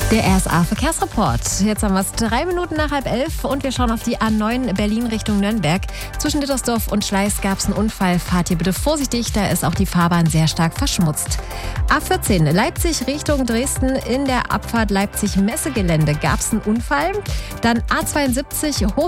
Der RSA-Verkehrsreport. Jetzt haben wir es 3 Minuten nach 10:30 und wir schauen auf die A9 Berlin Richtung Nürnberg. Zwischen Dittersdorf und Schleiß gab es einen Unfall. Fahrt hier bitte vorsichtig, da ist auch die Fahrbahn sehr stark verschmutzt. A14 Leipzig Richtung Dresden. In der Abfahrt Leipzig-Messegelände gab es einen Unfall. Dann A72